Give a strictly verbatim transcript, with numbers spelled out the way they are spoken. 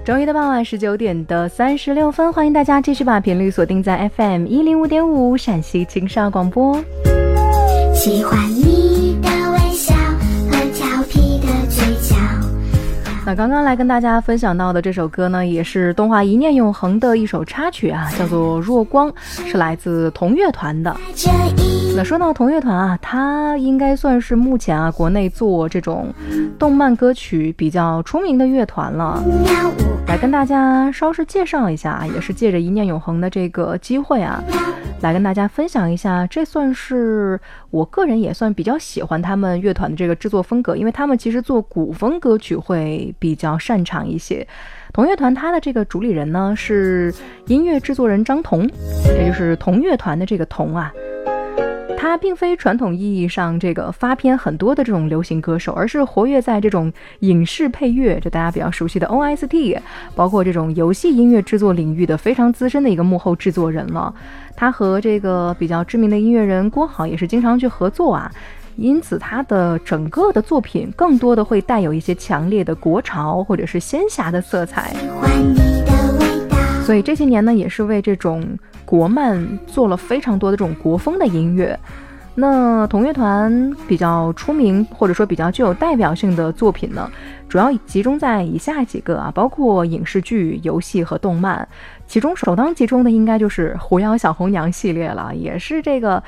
周一的傍晚十九点的三十六分，欢迎大家继续把频率锁定在 F M 一零五点五陕西青少广播。 喜欢你的微笑和调皮的嘴角。 那刚刚来跟大家分享到的这首歌呢，也是动画《一念永恒》的一首插曲啊，叫做《若光》，是来自童乐团的。那说到童乐团啊，它应该算是目前啊国内做这种动漫歌曲比较出名的乐团了。来跟大家稍事介绍一下，也是借着《一念永恒》的这个机会啊，来跟大家分享一下，这算是我个人也算比较喜欢他们乐团的这个制作风格，因为他们其实做古风歌曲会比较擅长一些。童乐团它的这个主理人呢是音乐制作人张彤，也就是童乐团的这个童啊。他并非传统意义上这个发片很多的这种流行歌手，而是活跃在这种影视配乐，就大家比较熟悉的 O S T， 包括这种游戏音乐制作领域的非常资深的一个幕后制作人了。他和这个比较知名的音乐人郭好也是经常去合作啊，因此他的整个的作品更多的会带有一些强烈的国潮或者是仙侠的色彩。所以这些年呢，也是为这种国漫做了非常多的这种国风的音乐。那童乐团比较出名或者说比较具有代表性的作品呢，主要集中在以下几个啊，包括影视剧、游戏和动漫。其中首当其冲的应该就是狐妖小红娘系列了，也是这个